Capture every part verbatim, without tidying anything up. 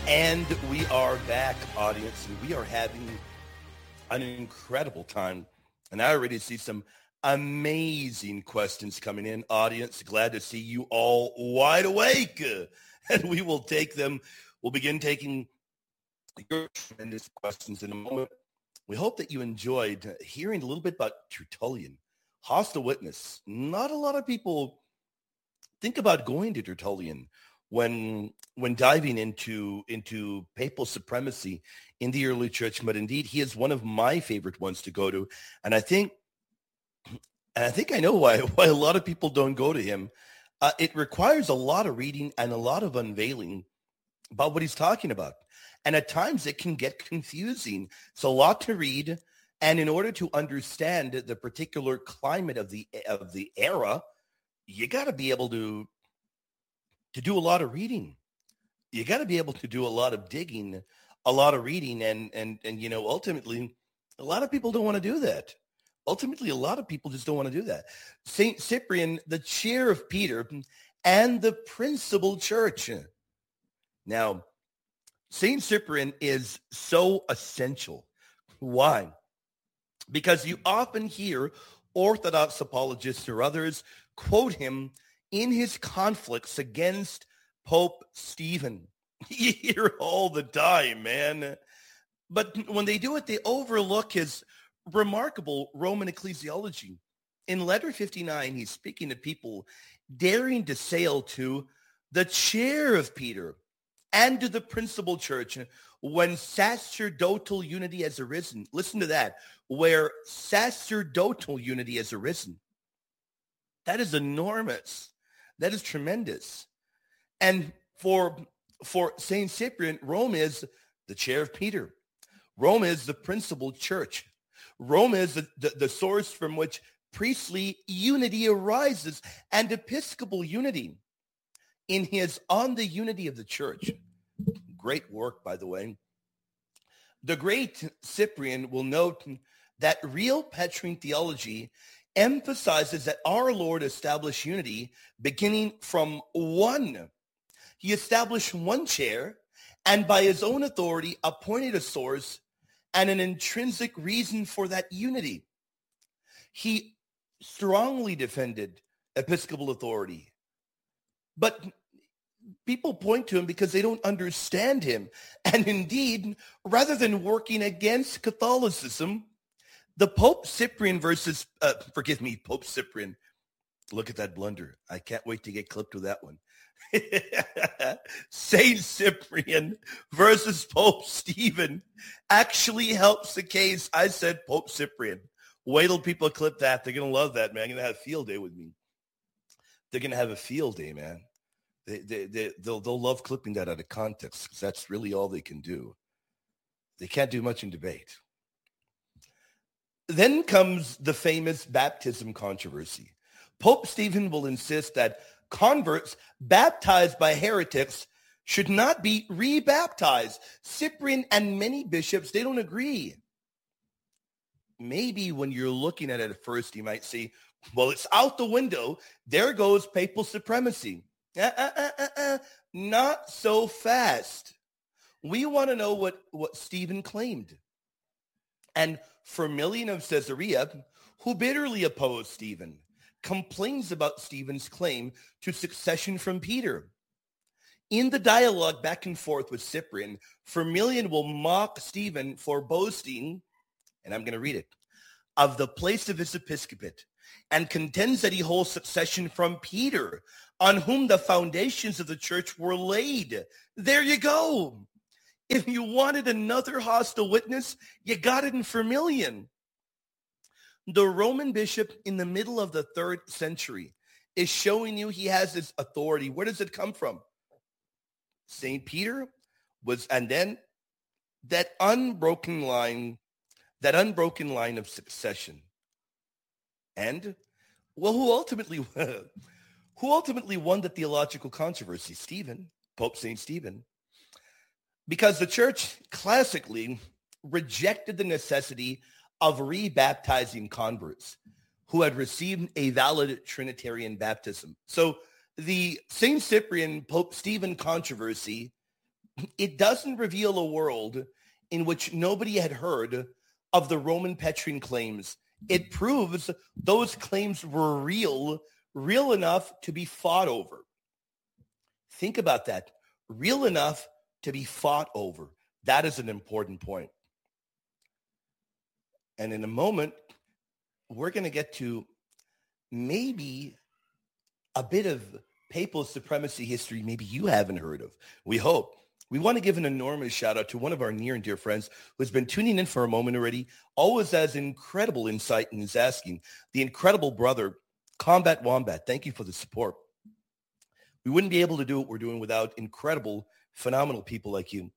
And we are back, audience, and we are having an incredible time. And I already see some amazing questions coming in, audience. Glad to see you all wide awake. And we will take them. We'll begin taking your tremendous questions in a moment. We hope that you enjoyed hearing a little bit about Tertullian, hostile witness. Not a lot of people think about going to Tertullian when when diving into into papal supremacy in the early church, but indeed he is one of my favorite ones to go to, and I think and I think I know why why a lot of people don't go to him. Uh, it requires a lot of reading and a lot of unveiling about what he's talking about, and at times it can get confusing. It's a lot to read, and in order to understand the particular climate of the of the era, you got to be able to to do a lot of reading. You got to be able to do a lot of digging, a lot of reading, and and and you know, ultimately, a lot of people don't want to do that. Ultimately, a lot of people just don't want to do that. Saint Cyprian, the chair of Peter, and the principal church. Now, Saint Cyprian is so essential. Why? Because you often hear Orthodox apologists or others quote him in his conflicts against Pope Stephen. You hear it all the time, man. But when they do it, they overlook his remarkable Roman ecclesiology. In letter fifty-nine, he's speaking to people daring to sail to the chair of Peter and to the principal church when sacerdotal unity has arisen. Listen to that. Where sacerdotal unity has arisen. That is enormous. That is tremendous. And for, for Saint Cyprian, Rome is the chair of Peter. Rome is the principal church. Rome is the, the, the source from which priestly unity arises and episcopal unity. In his On the Unity of the Church, great work, by the way, the great Cyprian will note that real Petrine theology emphasizes that our Lord established unity beginning from one. He established one chair and by his own authority appointed a source and an intrinsic reason for that unity. He strongly defended episcopal authority, but people point to him because they don't understand him. And indeed, rather than working against Catholicism, the Pope Cyprian versus, uh, forgive me, Pope Cyprian. Look at that blunder. I can't wait to get clipped with that one. Saint Cyprian versus Pope Stephen actually helps the case. I said Pope Cyprian. Wait till people clip that. They're going to love that, man. They're going to have a field day with me. They're going to have a field day, man. They, they, they, they'll, they'll love clipping that out of context because that's really all they can do. They can't do much in debate. Then comes the famous baptism controversy. Pope Stephen will insist that converts baptized by heretics should not be rebaptized. Cyprian and many bishops, they don't agree. Maybe when you're looking at it at first, you might say, well, it's out the window. There goes papal supremacy. Uh, uh, uh, uh, uh. Not so fast. We want to know what, what Stephen claimed. And Firmilian of Caesarea, who bitterly opposed Stephen, complains about Stephen's claim to succession from Peter. In the dialogue back and forth with Cyprian, Firmilian will mock Stephen for boasting, and I'm going to read it, of the place of his episcopate, and contends that he holds succession from Peter, on whom the foundations of the church were laid. There you go. If you wanted another hostile witness, you got it in Firmilian. The Roman bishop in the middle of the third century is showing you he has this authority. Where does it come from? Saint Peter was, and then that unbroken line, that unbroken line of succession. And, well, who ultimately, who ultimately won the theological controversy? Stephen, Pope Saint Stephen. Because the church classically rejected the necessity of rebaptizing converts who had received a valid Trinitarian baptism. So the Saint Cyprian Pope Stephen controversy it doesn't reveal a world in which nobody had heard of the Roman Petrine claims. It proves those claims were real, real enough to be fought over. Think about that. Real enough to be fought over. That is an important point. And in a moment, we're going to get to maybe a bit of papal supremacy history maybe you haven't heard of. We hope. We want to give an enormous shout out to one of our near and dear friends who's been tuning in for a moment already, always has incredible insight and is asking, the incredible brother, Combat Wombat. Thank you for the support. We wouldn't be able to do what we're doing without incredible, phenomenal people like you.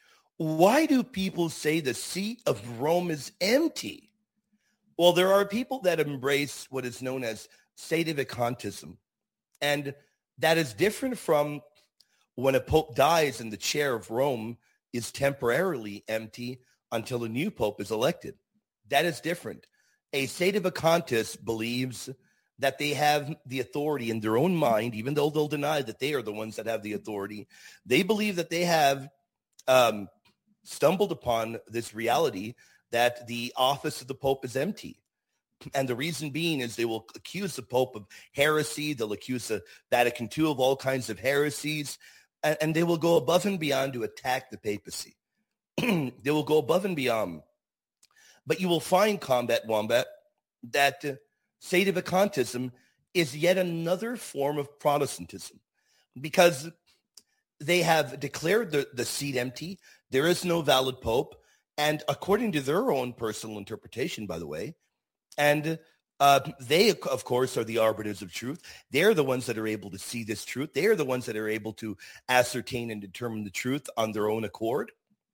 Why do people say the seat of Rome is empty? Well, there are people that embrace what is known as sedevacantism. And that is different from when a pope dies and the chair of Rome is temporarily empty until a new pope is elected. That is different. A sedevacantist believes that they have the authority in their own mind, even though they'll deny that they are the ones that have the authority. They believe that they have um, stumbled upon this reality that the office of the Pope is empty. And the reason being is they will accuse the Pope of heresy. They'll accuse the Vatican two of all kinds of heresies. And, and they will go above and beyond to attack the papacy. They will go above and beyond. But you will find, Combat Wombat, that uh, sedevacantism is yet another form of Protestantism because they have declared the, the seat empty. There is no valid pope. And according to their own personal interpretation, by the way, and uh, they, of course, are the arbiters of truth. They're the ones that are able to see this truth. They are the ones that are able to ascertain and determine the truth on their own accord.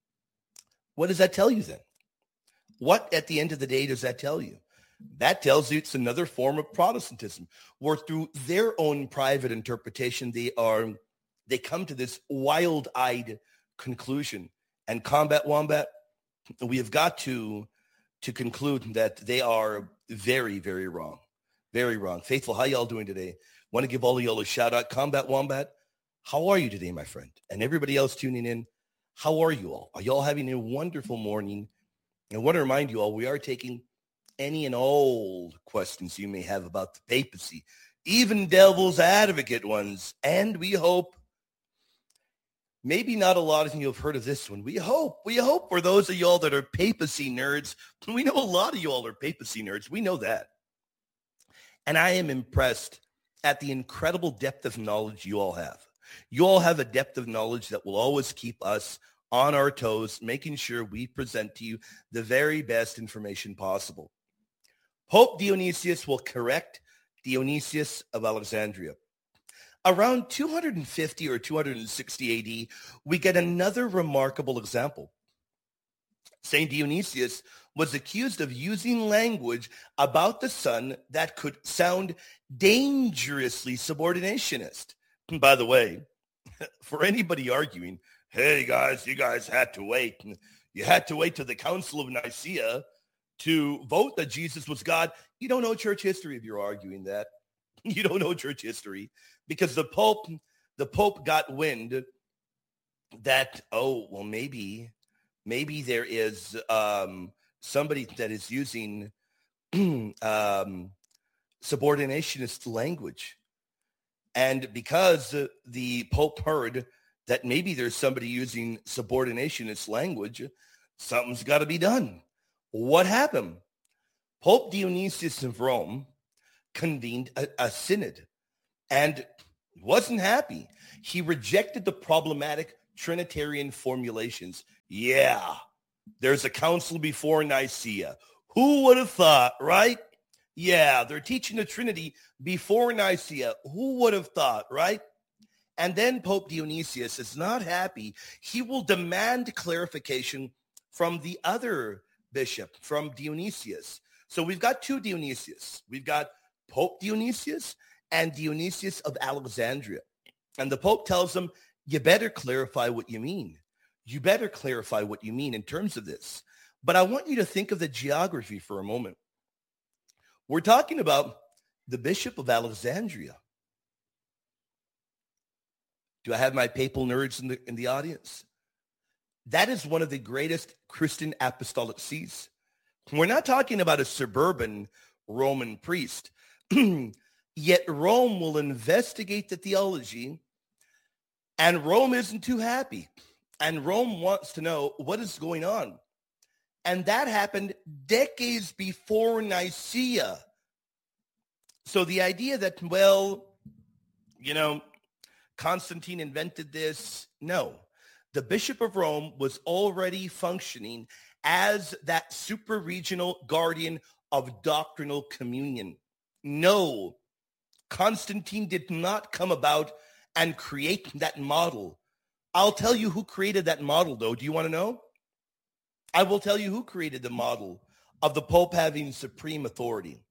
What does that tell you then? What, at the end of the day, does that tell you? That tells you it's another form of Protestantism, where through their own private interpretation, they are they come to this wild-eyed conclusion. And Combat Wombat, we have got to to conclude that they are very, very wrong. Very wrong. Faithful, how y'all doing today? Want to give all of y'all a shout out. Combat Wombat, how are you today, my friend? And everybody else tuning in, how are you all? Are y'all having a wonderful morning? And I want to remind you all, we are taking any and all questions you may have about the papacy, even devil's advocate ones. And we hope, maybe not a lot of you have heard of this one. We hope, we hope for those of y'all that are papacy nerds. We know a lot of y'all are papacy nerds. We know that. And I am impressed at the incredible depth of knowledge you all have. You all have a depth of knowledge that will always keep us on our toes, making sure we present to you the very best information possible. Pope Dionysius will correct Dionysius of Alexandria. Around two hundred fifty or two hundred sixty A D, we get another remarkable example. Saint Dionysius was accused of using language about the sun that could sound dangerously subordinationist. And by the way, for anybody arguing, hey guys, you guys had to wait. You had to wait till the Council of Nicaea to vote that Jesus was God. You don't know church history if you're arguing that. You don't know church history because the Pope, the Pope got wind that, oh, well, maybe, maybe there is um, somebody that is using um, subordinationist language. And because uh, the Pope heard that maybe there's somebody using subordinationist language, something's got to be done. What happened? Pope Dionysius of Rome convened a, a synod and wasn't happy. He rejected the problematic Trinitarian formulations. Yeah, there's a council before Nicaea. Who would have thought, right? Yeah, they're teaching the Trinity before Nicaea. Who would have thought, right? And then Pope Dionysius is not happy. He will demand clarification from the other bishop, from Dionysius. So we've got two Dionysius. We've got Pope Dionysius and Dionysius of Alexandria. And the Pope tells them, you better clarify what you mean. You better clarify what you mean in terms of this. But I want you to think of the geography for a moment. We're talking about the Bishop of Alexandria. Do I have my papal nerds in the, in the audience? That is one of the greatest Christian apostolic sees. We're not talking about a suburban Roman priest. Yet Rome will investigate the theology, and Rome isn't too happy. And Rome wants to know what is going on. And that happened decades before Nicaea. So the idea that, well, you know, Constantine invented this, no. The Bishop of Rome was already functioning as that super-regional guardian of doctrinal communion. No, Constantine did not come about and create that model. I'll tell you who created that model, though. Do you want to know? I will tell you who created the model of the Pope having supreme authority.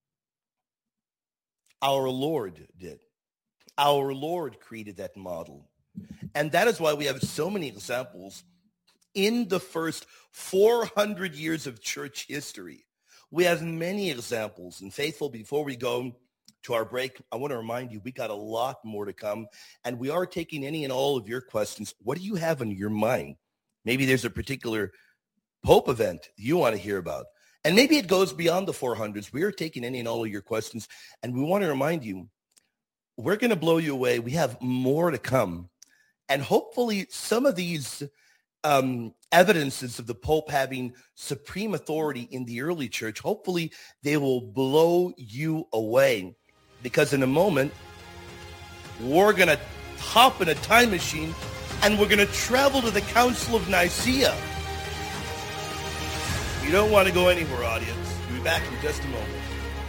Our Lord did. Our Lord created that model. And that is why we have so many examples in the first four hundred years of church history. We have many examples. And faithful, before we go to our break, I want to remind you, we got a lot more to come. And we are taking any and all of your questions. What do you have in your mind? Maybe there's a particular Pope event you want to hear about. And maybe it goes beyond the four hundreds. We are taking any and all of your questions. And we want to remind you, we're going to blow you away. We have more to come. And hopefully some of these um, evidences of the Pope having supreme authority in the early church, hopefully they will blow you away. Because in a moment, we're going to hop in a time machine and we're going to travel to the Council of Nicaea. You don't want to go anywhere, audience. We'll be back in just a moment.